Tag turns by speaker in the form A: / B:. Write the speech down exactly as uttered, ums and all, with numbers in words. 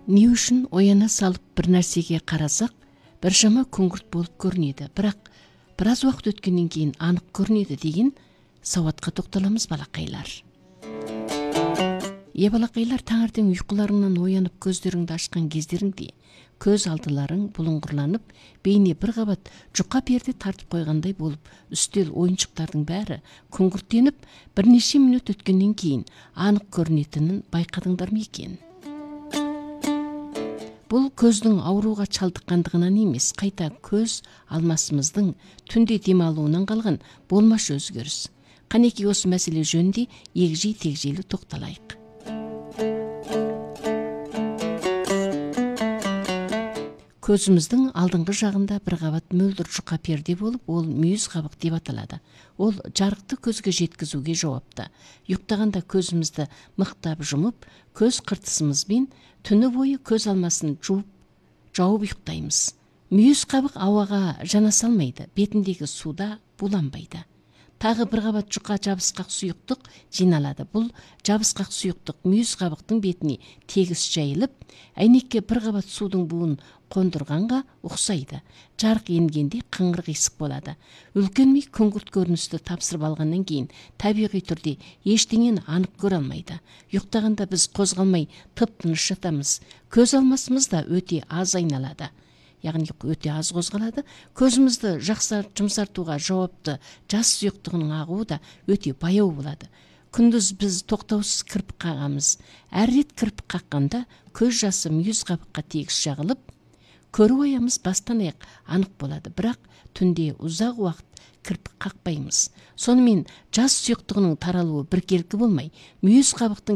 A: не үшін ояна салып бір нәрсеге қарасақ, біршама күңгірт болып көрінеді, бірақ біраз уақыт өткеннен кейін анық көрінеді деген сауатқа тоқталамыз балақайлар. Е балақайлар, таңертең ұйқыларыңнан оянып көздеріңді ашқан кездеріңде көз алдыларың бұлыңғырланып, бейне бір қабат жұқа перде тартып қойғандай болып, үстел ойыншықтардың бәрі күңгірттеніп, бірнеше минут өткеннен кейін анық көрінетінін байқадыңдар ма екен? Бұл көздің ауруға шалдыққандығынан емес, қайта көз алмасымыздың түнде демалуынан қалған болмашы өзгеріс. Қанеки осы мәселе жөнінде егжей-тегжейлі тоқталайық. Көзіміздің алдыңғы жағында бір қабат мөлдір жұқа перде болып, ол мүйіз қабық деп аталады. Ол жарықты көзге жеткізуге жауапты. Ұйықтағанда көзімізді мықтап жұмып, көз қыртысымызбен түні бойы көз алмасын жуып, жауып ұйықтаймыз. Мүйіз қабық ауаға жана салмайды, бетіндегі суда буланбайды. Тағы бір қабат жұқа жабысқақ сұйықтық жиналады. Бұл жабысқақ сұйықтық мүйіз қабықтың бетіне тегіс жайылып, әйнекке бір қабат судың буын қондырғанға ұқсайды. Жарық енгенде қыңыр қисық болады. Үлкен ми күңгірт көріністі тапсырып алғаннан кейін табиғи түрде ештеңені анық көре алмайды. Ұйықтағанда біз қозғалмай тып-тыныш жатамыз. Көз алмасымыз да өте аз айналады. Яғни өте аз қозғалады. Көзімізді жақсы жұмсартуға жауапты жас сұйықтығының ағуы да өте баяу болады. Күндіз біз тоқтаусыз кірпік қағамыз. Әр рет кірпік қаққанда көз жасы мүйіз қабыққа тегіс жағылып, көру аяғымыз бастан аяқ анық болады. Бірақ түнде ұзақ уақыт кірпік қақпаймыз. Сонымен жас сұйықтығының таралуы біркелкі болмай, мүйіз қабықтың